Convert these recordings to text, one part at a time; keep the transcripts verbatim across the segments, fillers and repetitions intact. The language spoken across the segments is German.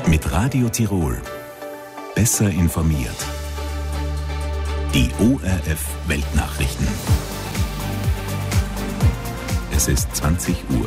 Mit Radio Tirol. Besser informiert. Die O R F Weltnachrichten. Es ist zwanzig Uhr.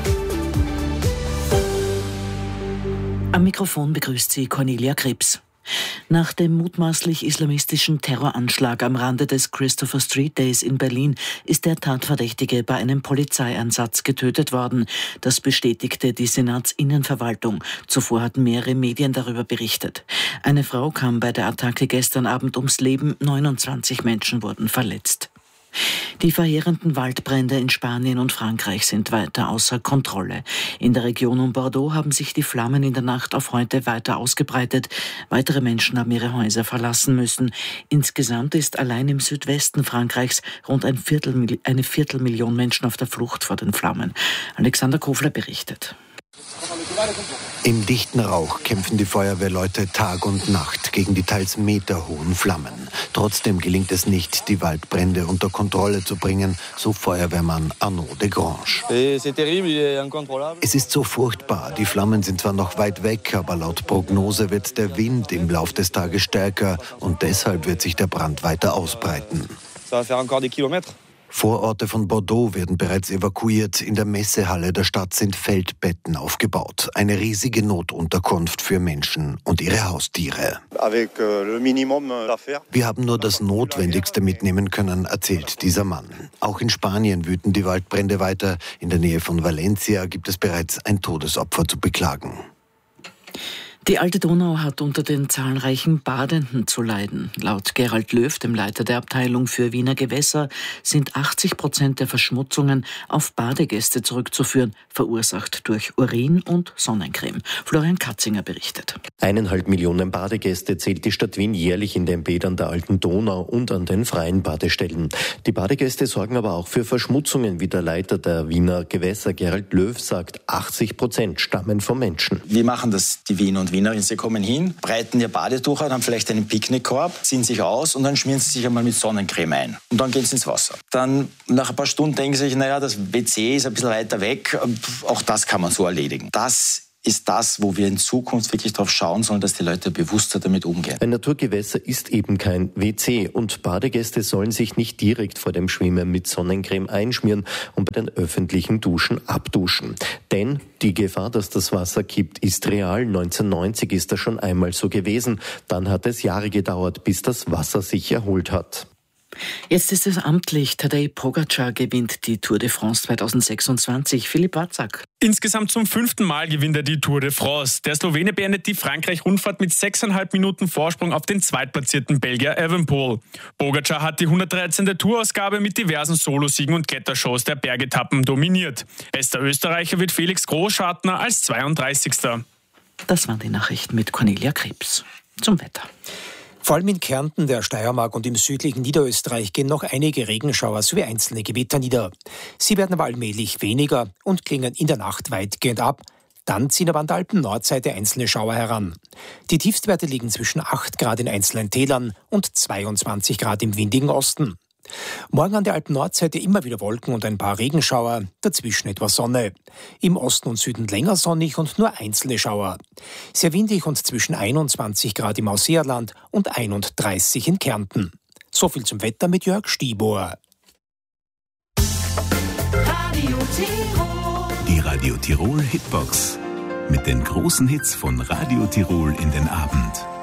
Am Mikrofon begrüßt sie Cornelia Krebs. Nach dem mutmaßlich islamistischen Terroranschlag am Rande des Christopher Street Days in Berlin ist der Tatverdächtige bei einem Polizeieinsatz getötet worden. Das bestätigte die Senatsinnenverwaltung. Zuvor hatten mehrere Medien darüber berichtet. Eine Frau kam bei der Attacke gestern Abend ums Leben, neunundzwanzig Menschen wurden verletzt. Die verheerenden Waldbrände in Spanien und Frankreich sind weiter außer Kontrolle. In der Region um Bordeaux haben sich die Flammen in der Nacht auf heute weiter ausgebreitet. Weitere Menschen haben ihre Häuser verlassen müssen. Insgesamt ist allein im Südwesten Frankreichs rund ein Viertel, eine Viertelmillion Menschen auf der Flucht vor den Flammen. Alexander Kofler berichtet. Im dichten Rauch kämpfen die Feuerwehrleute Tag und Nacht gegen die teils meterhohen Flammen. Trotzdem gelingt es nicht, die Waldbrände unter Kontrolle zu bringen, so Feuerwehrmann Arnaud de Grange. Es ist so furchtbar. Die Flammen sind zwar noch weit weg, aber laut Prognose wird der Wind im Lauf des Tages stärker und deshalb wird sich der Brand weiter ausbreiten. Vororte von Bordeaux werden bereits evakuiert. In der Messehalle der Stadt sind Feldbetten aufgebaut. Eine riesige Notunterkunft für Menschen und ihre Haustiere. Wir haben nur das Notwendigste mitnehmen können, erzählt dieser Mann. Auch in Spanien wüten die Waldbrände weiter. In der Nähe von Valencia gibt es bereits ein Todesopfer zu beklagen. Die Alte Donau hat unter den zahlreichen Badenden zu leiden. Laut Gerald Löw, dem Leiter der Abteilung für Wiener Gewässer, sind achtzig Prozent der Verschmutzungen auf Badegäste zurückzuführen, verursacht durch Urin und Sonnencreme. Florian Katzinger berichtet. Eineinhalb Millionen Badegäste zählt die Stadt Wien jährlich in den Bädern der Alten Donau und an den freien Badestellen. Die Badegäste sorgen aber auch für Verschmutzungen, wie der Leiter der Wiener Gewässer, Gerald Löw, sagt. achtzig Prozent stammen vom Menschen. Wie machen das die Wien und Wien? Sie kommen hin, breiten ihr Badetuch an, haben vielleicht einen Picknickkorb, ziehen sich aus und dann schmieren sie sich einmal mit Sonnencreme ein. Und dann gehen sie ins Wasser. Dann nach ein paar Stunden denken sie sich, naja, das W C ist ein bisschen weiter weg. Auch das kann man so erledigen. Das ist das, wo wir in Zukunft wirklich darauf schauen sollen, dass die Leute bewusster damit umgehen. Ein Naturgewässer ist eben kein W C und Badegäste sollen sich nicht direkt vor dem Schwimmen mit Sonnencreme einschmieren und bei den öffentlichen Duschen abduschen. Denn die Gefahr, dass das Wasser kippt, ist real. neunzehnhundertneunzig ist das schon einmal so gewesen. Dann hat es Jahre gedauert, bis das Wasser sich erholt hat. Jetzt ist es amtlich. Tadej Pogačar gewinnt die Tour de France zweitausendsechsundzwanzig. Philipp Watzak. Insgesamt zum fünften Mal gewinnt er die Tour de France. Der Slowene beendet die Frankreich-Rundfahrt mit sechseinhalb Minuten Vorsprung auf den zweitplatzierten Belgier Evenepoel. Pogačar hat die hundertdreizehnte Tourausgabe mit diversen Solosiegen und Klettershows der Bergetappen dominiert. Bester Österreicher wird Felix Großschartner als zweiunddreißigster. Das waren die Nachrichten mit Cornelia Krebs. Zum Wetter. Vor allem in Kärnten, der Steiermark und im südlichen Niederösterreich gehen noch einige Regenschauer sowie einzelne Gewitter nieder. Sie werden aber allmählich weniger und klingen in der Nacht weitgehend ab. Dann ziehen aber an der Alpen-Nordseite einzelne Schauer heran. Die Tiefstwerte liegen zwischen acht Grad in einzelnen Tälern und zweiundzwanzig Grad im windigen Osten. Morgen an der Alpen-Nordseite immer wieder Wolken und ein paar Regenschauer, dazwischen etwas Sonne. Im Osten und Süden länger sonnig und nur einzelne Schauer. Sehr windig und zwischen einundzwanzig Grad im Ausseerland und einunddreißig in Kärnten. So viel zum Wetter mit Jörg Stiebauer. Radio Tirol. Die Radio Tirol Hitbox. Mit den großen Hits von Radio Tirol in den Abend.